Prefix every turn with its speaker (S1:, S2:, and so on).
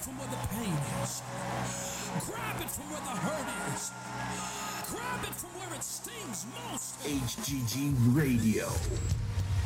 S1: from where the pain is. Grab it from where the hurt is. Grab it from where it stings most.
S2: HGG Radio.